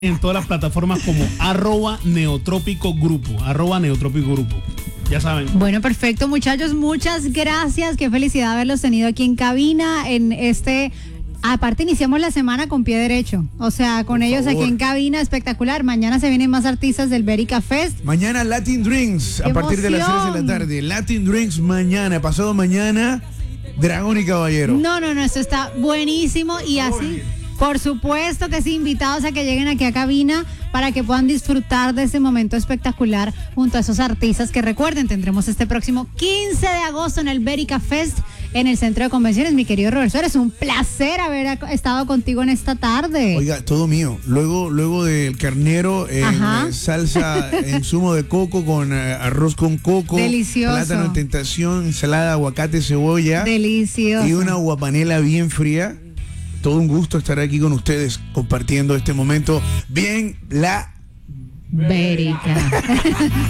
en todas las plataformas como @Neotrópico Grupo, @Neotrópico Grupo. Ya saben. Bueno, perfecto, muchachos, muchas gracias. Qué felicidad haberlos tenido aquí en cabina en este. Aparte iniciamos la semana con pie derecho, o sea, con ellos aquí en cabina, espectacular. Mañana se vienen más artistas del Berica Fest. Mañana Latin Drinks, a partir de las 6 de la tarde. Latin Drinks mañana, pasado mañana, Dragón y Caballero. No, esto está buenísimo y así, por supuesto que sí, invitados a que lleguen aquí a cabina para que puedan disfrutar de este momento espectacular junto a esos artistas que recuerden, tendremos este próximo 15 de agosto en el Berica Fest en el Centro de Convenciones. Mi querido Roberto, es un placer haber estado contigo en esta tarde. Oiga, todo mío. Luego del carnero en salsa en zumo de coco con arroz con coco. Delicioso. Plátano en tentación, ensalada, aguacate, cebolla. Delicioso. Y una guapanela bien fría. Todo un gusto estar aquí con ustedes compartiendo este momento bien la Berica.